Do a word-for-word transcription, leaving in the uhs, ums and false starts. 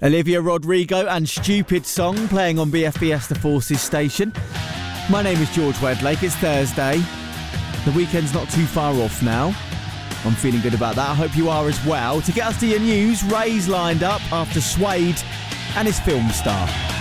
Olivia Rodrigo and Stupid Song playing on B F B S The Forces station. My name is George Wedlake. It's Thursday. The weekend's not too far off now. I'm feeling good about that. I hope you are as well. To get us to your news, Ray's lined up after Suede and his film star.